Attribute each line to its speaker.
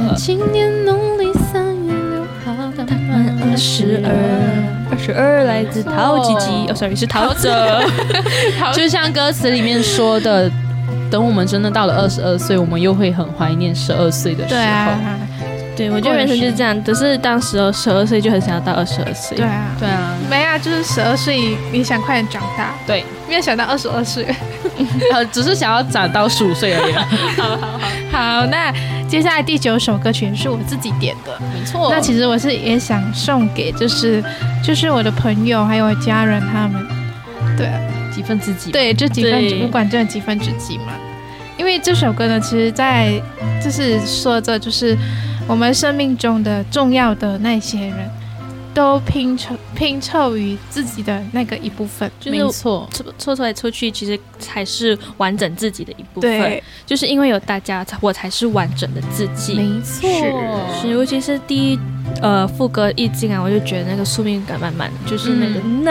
Speaker 1: 今年农历3月6号刚满22来自陶吉吉，sorry 是陶喆，就像歌词里面说的，等我们真的到了22岁，我们又会很怀念12岁的时候。
Speaker 2: 对，我觉得人生就是这样，只是当时12岁就很想要到22岁。
Speaker 3: 对啊，没啊，就是12岁你想快点长大，
Speaker 1: 对，
Speaker 3: 没有想到22岁，
Speaker 1: 只是想要长到15岁而已。
Speaker 3: 好，那接下来第9首歌曲是我自己点的，
Speaker 1: 没错。
Speaker 3: 那其实我是也想送给就是我的朋友还有我家人他们，对，
Speaker 1: 几分之几？
Speaker 3: 对，这几分，不管这几分之几嘛。因为这首歌呢，其实在就是说着就是我们生命中的重要的那些人都拼凑于自己的那个一部分，
Speaker 2: 就是
Speaker 1: 没错，
Speaker 2: 凑出来凑去，其实才是完整自己的一部分。
Speaker 3: 对，
Speaker 2: 就是因为有大家，我才是完整的自己。
Speaker 1: 没错，
Speaker 2: 是，尤其是第一副歌一进来，我就觉得那个宿命感满满的，就是那个